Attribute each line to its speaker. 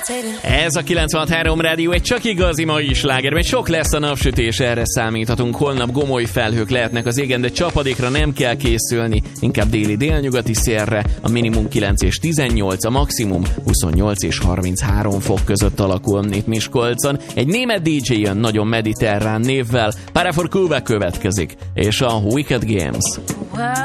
Speaker 1: Ez a 96.3 Rádió egy csak igazi mai sláger, sok lesz a napsütés, erre számíthatunk. Holnap gomoly felhők lehetnek az égen, de csapadékra nem kell készülni, inkább déli délnyugati szélre. A minimum 9 és 18, a maximum 28 és 33 fok között alakul itt Miskolcon. Egy német DJ jön nagyon mediterrán névvel, Para for Cuba következik, és a Wicked Games.